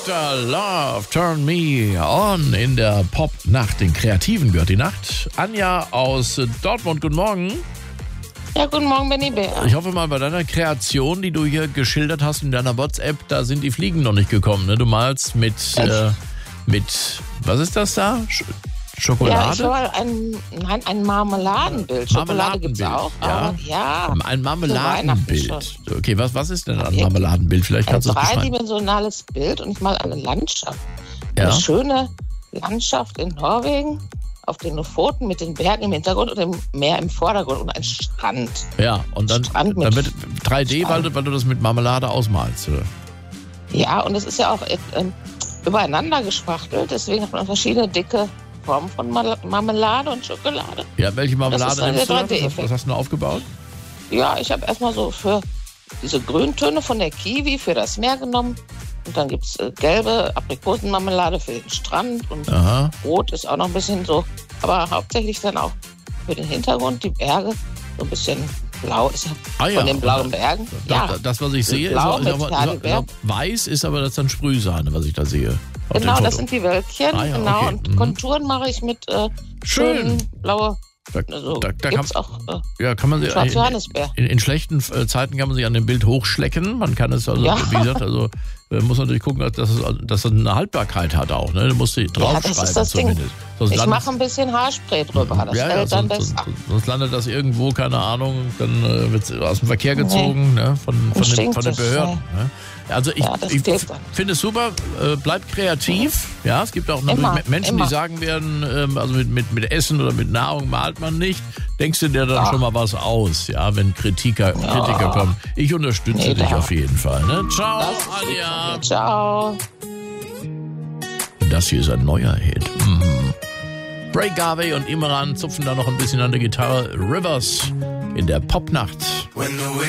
Dr. Love, Turn Me On in der Pop-Nacht. Den Kreativen gehört die Nacht. Anja aus Dortmund, guten Morgen. Ja, guten Morgen, Benny Bär. Ich hoffe mal, bei deiner Kreation, die du hier geschildert hast in deiner WhatsApp, da sind die Fliegen noch nicht gekommen. Ne? Du malst mit was ist das da? Schokolade? Ja, ein Marmeladenbild. Schokolade gibt es auch. Ja. Aber ja. Ein Marmeladenbild. Okay, was ist denn ein Marmeladenbild? Vielleicht kannst du es beschreiben. Ein dreidimensionales Bild und ich mal eine Landschaft. Ja. Eine schöne Landschaft in Norwegen, auf den Lofoten mit den Bergen im Hintergrund und dem Meer im Vordergrund und ein Strand. Ja, und dann wird 3D, weil du das mit Marmelade ausmalst, oder? Ja, und es ist ja auch übereinander gespachtelt, deswegen hat man verschiedene dicke Formen von Marmelade und Schokolade. Ja, welche Marmelade nimmst du da? Was hast du noch aufgebaut? Ja, ich habe erstmal so für diese Grüntöne von der Kiwi für das Meer genommen. Und dann gibt es gelbe Aprikosenmarmelade für den Strand. Und rot ist auch noch ein bisschen so. Aber hauptsächlich dann auch für den Hintergrund, die Berge. So ein bisschen blau ist ja von den blauen Bergen. Das, was ich sehe, blau ist weiß, ist aber das dann Sprühsahne, was ich da sehe. Genau, das sind die Wölkchen. Okay. Und Konturen mache ich mit schönen blaue. Da kann man sich Schwarz-Johannisbeer. In schlechten Zeiten kann man sich an dem Bild hochschlecken. Man kann es wie gesagt, muss natürlich gucken, dass es eine Haltbarkeit hat auch. Ne? Du musst sie draufschreiben das ist das zumindest. Ich mache ein bisschen Haarspray drüber, das fällt dann besser. Sonst landet das irgendwo, keine Ahnung, dann wird es aus dem Verkehr gezogen, ne? von den Behörden. Ne? Also ich finde es super, bleibt kreativ. Ja, es gibt auch Menschen, die sagen werden, also mit Essen oder mit Nahrung malt man nicht. Denkst du dir dann schon mal was aus, ja, wenn Kritiker kommen? Ich unterstütze dich auf jeden Fall. Ne? Ciao, Anja. Ciao. Das hier ist ein neuer Hit. Ray Garvey und Imran zupfen da noch ein bisschen an der Gitarre. Rivers in der Popnacht.